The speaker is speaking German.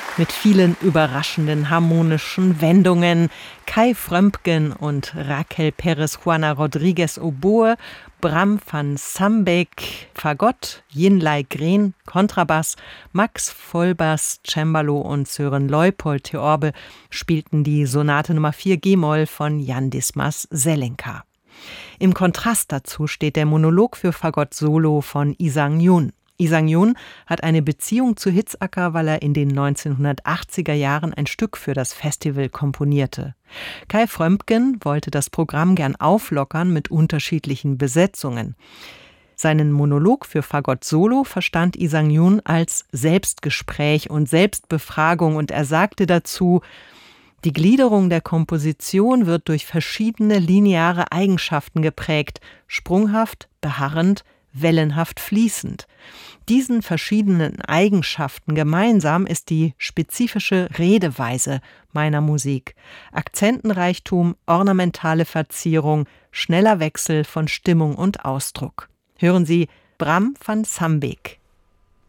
Mit vielen überraschenden harmonischen Wendungen. Kai Frömpgen und Raquel Pérez-Juana Rodríguez Oboe, Bram van Sambeek Fagott, Jinlai Green Kontrabass, Max Vollbass Cembalo und Sören Leupold Theorbe spielten die Sonate Nummer 4 G-Moll von Jan Dismas Zelenka. Im Kontrast dazu steht der Monolog für Fagott Solo von Lee Sang-yoon. Lee Sang-yoon hat eine Beziehung zu Hitzacker, weil er in den 1980er Jahren ein Stück für das Festival komponierte. Kai Frömpgen wollte das Programm gern auflockern mit unterschiedlichen Besetzungen. Seinen Monolog für Fagott Solo verstand Lee Sang-yoon als Selbstgespräch und Selbstbefragung und er sagte dazu: Die Gliederung der Komposition wird durch verschiedene lineare Eigenschaften geprägt, sprunghaft, beharrend, wellenhaft fließend. Diesen verschiedenen Eigenschaften gemeinsam ist die spezifische Redeweise meiner Musik. Akzentenreichtum, ornamentale Verzierung, schneller Wechsel von Stimmung und Ausdruck. Hören Sie Bram van Sambeek.